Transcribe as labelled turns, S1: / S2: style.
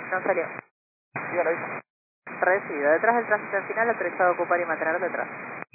S1: No salió.
S2: Dígalo, hija.
S1: Recibido. Detrás del tránsito final, autorizado a ocupar y mantener detrás.